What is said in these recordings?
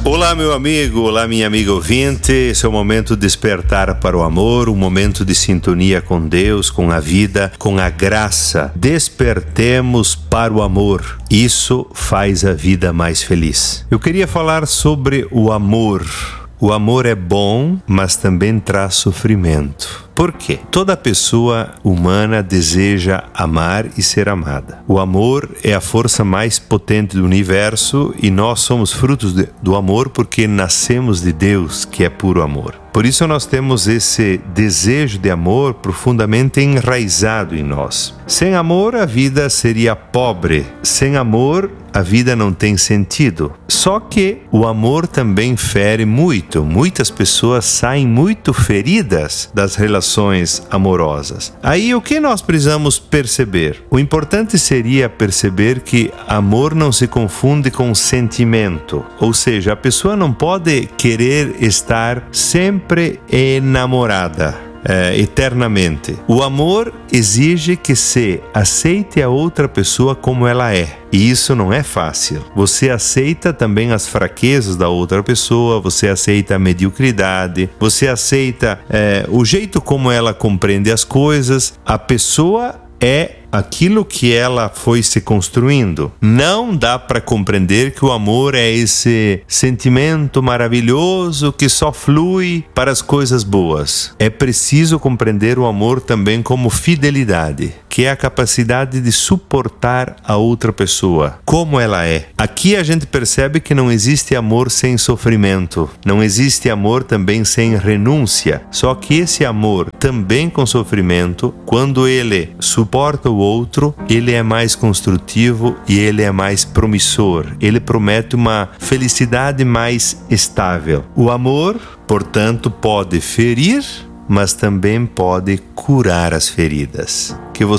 Olá, meu amigo, olá, minha amiga ouvinte. Esse é o momento de despertar para o amor, um momento de sintonia com Deus, com a vida, com a graça. Despertemos para o amor. Isso faz a vida mais feliz. Eu queria falar sobre o amor. O amor é bom, mas também traz sofrimento. Por quê? Toda pessoa humana deseja amar e ser amada. O amor é a força mais potente do universo e nós somos frutos do amor porque nascemos de Deus, que é puro amor. Por isso nós temos esse desejo de amor profundamente enraizado em nós. Sem amor, a vida seria pobre. Sem amor, a vida não tem sentido. Só que o amor também fere muito. Muitas pessoas saem muito feridas das relações amorosas. Aí o que nós precisamos perceber? O importante seria perceber que amor não se confunde com sentimento. Ou seja, a pessoa não pode querer estar sempre enamorada. Eternamente. O amor exige que se aceite a outra pessoa como ela é. E isso não é fácil. Você aceita também as fraquezas da outra pessoa, você aceita a mediocridade, você aceita o jeito como ela compreende as coisas. A pessoa é aquilo que ela foi se construindo. Não dá para compreender que o amor é esse sentimento maravilhoso que só flui para as coisas boas. É preciso compreender o amor também como fidelidade, que é a capacidade de suportar a outra pessoa, como ela é. Aqui a gente percebe que não existe amor sem sofrimento, não existe amor também sem renúncia. Só que esse amor também com sofrimento, quando ele suporta o outro, ele é mais construtivo e ele é mais promissor. Ele promete uma felicidade mais estável. O amor, portanto, pode ferir, mas também pode curar as feridas.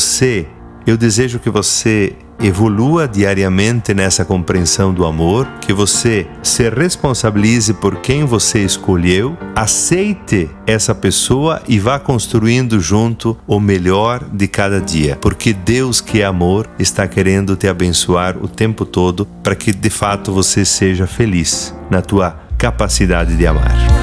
Eu desejo que você evolua diariamente nessa compreensão do amor, que você se responsabilize por quem você escolheu, aceite essa pessoa e vá construindo junto o melhor de cada dia, porque Deus, que é amor, está querendo te abençoar o tempo todo para que de fato você seja feliz na tua capacidade de amar.